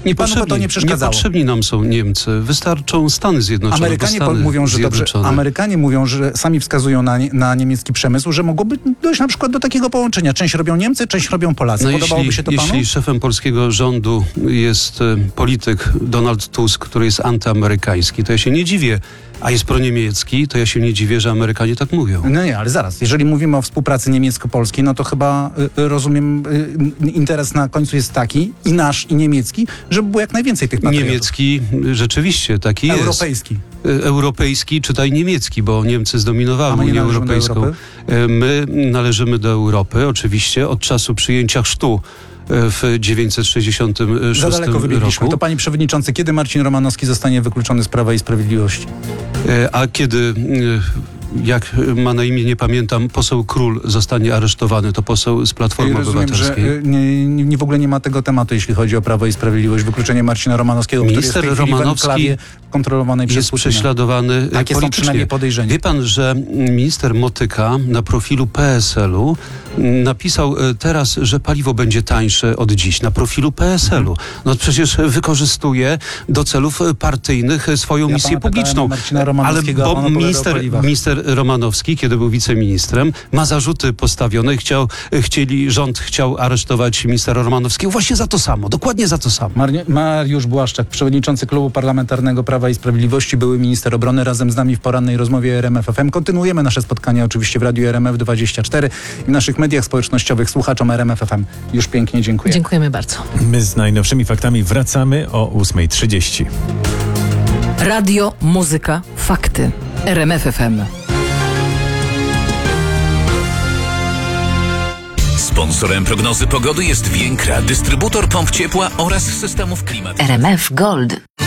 I panu to nie przeszkadzało? Niepotrzebni nam są Niemcy. Wystarczą Stany Zjednoczone. Amerykanie mówią, że sami wskazują na niemiecki przemysł, że mogłoby dojść na przykład do takiego połączenia. Część robią Niemcy, część robią Polacy. Podobałoby się to panu? Jeśli szefem polskiego rządu jest polityk Donald Tusk, który jest antyamerykański, to ja się nie dziwię, a jest proniemiecki, to ja się nie dziwię, że Amerykanie tak mówią. No nie, ale zaraz. Jeżeli mówimy o współpracy niemiecko-polskiej, no to chyba, rozumiem, interes na końcu jest taki, i nasz, i niemiecki, żeby było jak najwięcej tych patriotów. Niemiecki rzeczywiście taki jest. Europejski. Europejski, czytaj niemiecki, bo Niemcy zdominowały A my nie Unię należymy do Europejską. Europy? My należymy do Europy, oczywiście, od czasu przyjęcia chrztu w 966 Za daleko wybiegliśmy. roku. To panie przewodniczący, kiedy Marcin Romanowski zostanie wykluczony z Prawa i Sprawiedliwości? A kiedy, jak ma na imię, nie pamiętam, poseł Król zostanie aresztowany, to poseł z Platformy Obywatelskiej. Że w ogóle nie ma tego tematu, jeśli chodzi o Prawo i Sprawiedliwość. Wykluczenie Marcina Romanowskiego, Minister który jest w tej chwili w enklawie kontrolowanej przez jest Putina. prześladowany Takie są politycznie. przynajmniej podejrzenia. Wie pan, że minister Motyka na profilu PSL-u napisał teraz, że paliwo będzie tańsze od dziś. Na profilu PSL-u. No przecież wykorzystuje do celów partyjnych swoją misję publiczną. Ale bo minister Romanowski, kiedy był wiceministrem, ma zarzuty postawione. Rząd chciał aresztować ministra Romanowskiego właśnie za to samo. Dokładnie za to samo. Mariusz Błaszczak, przewodniczący Klubu Parlamentarnego Prawa i Sprawiedliwości, były minister obrony, razem z nami w porannej rozmowie RMF FM. Kontynuujemy nasze spotkania oczywiście w Radiu RMF24 i w naszych mediach społecznościowych. Słuchaczom RMF FM już pięknie dziękuję. Dziękujemy bardzo. My z najnowszymi faktami wracamy o 8:30. Radio, muzyka, fakty. RMF FM. Sponsorem prognozy pogody jest Więkra, dystrybutor pomp ciepła oraz systemów klimatycznych. RMF Gold.